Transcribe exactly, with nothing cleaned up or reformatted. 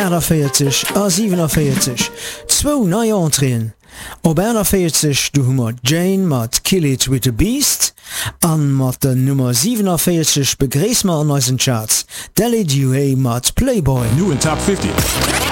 achtenvierzig a siebenundvierzig. Zwei neue Entreen. Op einundvierzig du hummer Jane mat Kill It With The Beast, an mat der Nummer siebenundvierzig begräß ma an unseren Charts Delhi Dewey mat Playboy. New in Top fifty.